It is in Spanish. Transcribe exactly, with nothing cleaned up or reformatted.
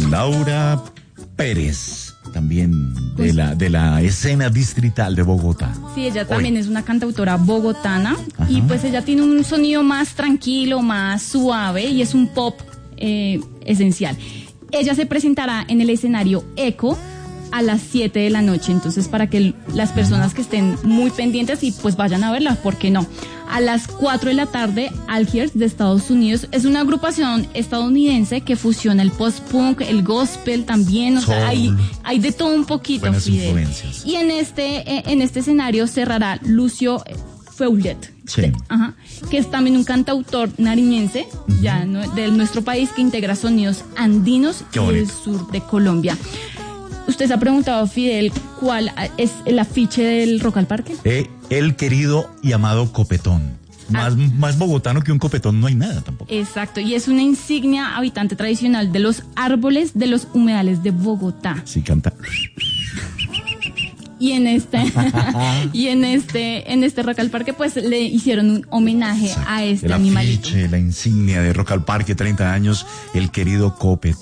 Laura Pérez, también de pues, la de la escena distrital de Bogotá. Sí, ella también Hoy. es una cantautora bogotana. Ajá. Y pues ella tiene un sonido más tranquilo, más suave y es un pop eh, esencial. Ella se presentará en el escenario Eco a las siete de la noche, entonces para que las personas que estén muy pendientes y pues vayan a verla, ¿por qué no? A las cuatro de la tarde, Algiers de Estados Unidos, es una agrupación estadounidense que fusiona el post-punk, el gospel también, o Soul. sea, hay, hay de todo un poquito. Buenas Fidel. influencias. Y en este, en este escenario cerrará Lucio Feuillet, sí. de, ajá, que es también un cantautor nariñense, uh-huh. ya no, de nuestro país, que integra sonidos andinos Qué y bonito. del sur de Colombia. Usted se ha preguntado, Fidel, ¿cuál es el afiche del Rock al Parque? Eh, el querido y amado copetón. Más, ah. más bogotano que un copetón no hay nada tampoco. Exacto, y es una insignia habitante tradicional de los árboles de los humedales de Bogotá. Sí, canta. Y en este y en este en este Rock al Parque pues le hicieron un homenaje Exacto. a este el animalito. Afiche, la insignia de Rock al Parque, treinta años, el querido copetón.